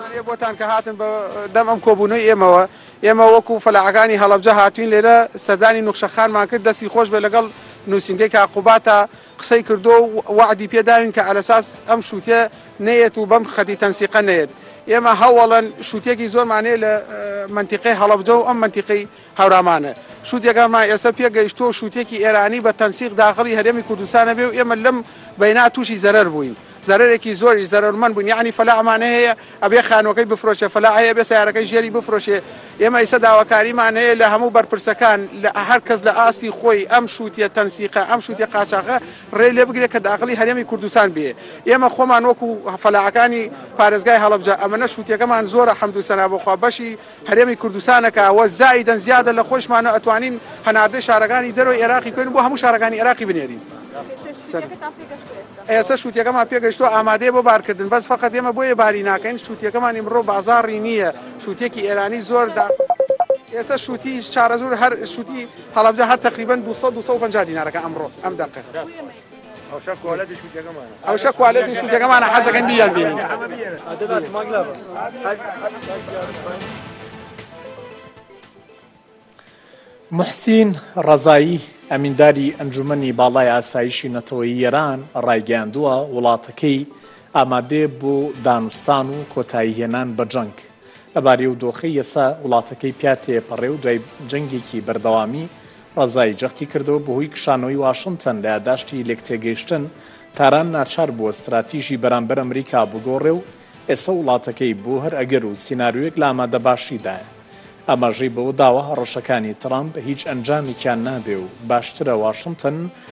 سپاسگوزاریە بۆتان کە هاتن بە دەم ئەم کۆبوونەوەی ئێمەوە ئێمە وەکو فەلاحەکانی هەڵەبجە هاتوین لێرە سەردانی نوخشەخانمان کرد دەستی خۆش بێ لەگەڵ نووسینگەی کاقوباتە قسەی کردو و وعدی پێداوین کە ئەلەساس ئەم شووتێ نەیەت و بەم خەتی تەنسیقە نەیەت ئێمە هەوڵەن شووتێکی زۆرمانەیە لە منتیقەی هەڵەبجە و ئەم منتیقەی هەورامانە شووتێکمان ئێستا پێگەیشتووە شووتێکی ئێرانی بە تەنسیق داخڵی هەرێمی کوردستانە بێ و ئێمە لەم بەینا تووشی زەرەر بووین زەرێکی زۆری زەرمەند بوون یعنی فەلاحمان هەیە ئەبێ خانوەکەی بفرۆشێ فەلاح هەیە بێ سیارەکەی ژێری بفرۆشێ ئێمە ئیسا داواکاریمان هەیە لە هەموو بەرپرسەکان لە هەر کەس لە ئاسی خۆی ئەم شووتیە تەنسیقە ئەم شووتێ قاچاقە ڕێ لێ بگرێت کە داخڵی هەرێمی کوردستان بێ ئێمە خۆمان وەکو فەلاحەکانی پارێزگای هەڵەبجە ئەمەنە شووتەکەمان زۆرە حەمد و سەنا بۆخوا بەشی هەرێمی کوردستانەکەوە زائیدەن زیادە لە خۆشمانە ئەتوانین هەناردەی شارەکانی دەرەوەی عێراقی بکەین بۆ هەموو شارەکانی عێراقی بنێرین ئێستا شووتەکەمان پێگەشتووە ئامادەیە بۆ بارکردن بەس فەقەت ئێمە بۆیە باری ناکەین شووتەکەمان ئیمڕۆ بازاڕی نییە شووتێکی ئێرانی زۆر ئێستا شووتی شارەزور هەر شووتی هەڵەبجە هەر تقریبەن 250 دینارەکە ئەمڕۆ ئەم دەقە ئەوشە کوالەتی شووتەکەمانە حەزەکەن بیان بینین محسین ڕەزایی ئەمینداری ئەنجومەنی باڵای ئاسایشی نەتەوەیی ئێران ڕایگەیاندووە وڵاتەکەی ئامادێ بۆ دانوستان و کۆتاییهێنان بە جەنگ لەبارەی و دۆخەی یەسا وڵاتەکەی پیاتێ پەڕێ و دوای جەنگێکی بەردەوامی ڕەزایی جەختی کردەوە بەهۆی کشانەوەی واشنگتن لە یادداشتی لێکتێگەیشتن تاران ناچار بووە استراتیژی بەرامبەر ئەمریکا بگۆڕێ و ئێستا وڵاتەکەی بۆ هەر ئەگەر و سیناریۆیەک لە ئامادە باشیدایە ئەمەژەی بەوە داوە هەڕەشەکانی ترامپ هیچ ئەنجامێکیان نابێ و باشترە واشنگتن